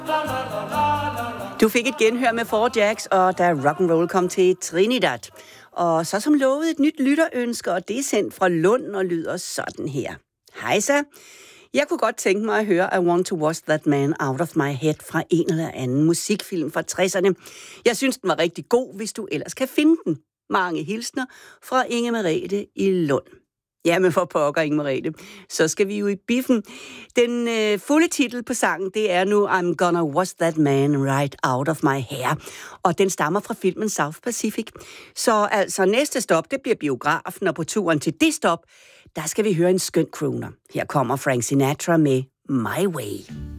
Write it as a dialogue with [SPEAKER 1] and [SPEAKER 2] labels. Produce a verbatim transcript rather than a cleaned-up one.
[SPEAKER 1] Du fik et genhør med Four Jacks, og da rock'n'roll kom til Trinidad. Og så som lovet et nyt lytterønske, og det er sendt fra Lund og lyder sådan her. Hejsa. Jeg kunne godt tænke mig at høre I Want to Wash That Man Out of My Head fra en eller anden musikfilm fra tresserne. Jeg synes, den var rigtig god, hvis du ellers kan finde den. Mange hilsner fra Inge Merete i Lund. Jamen for pokker, Inge Merete. Så skal vi jo i biffen. Den øh, fulde titel på sangen, det er nu I'm Gonna Wash That Man Right Out of My Hair. Og den stammer fra filmen South Pacific. Så altså næste stop, det bliver biografen, og på turen til det stop, der skal vi høre en skøn crooner. Her kommer Frank Sinatra med My Way.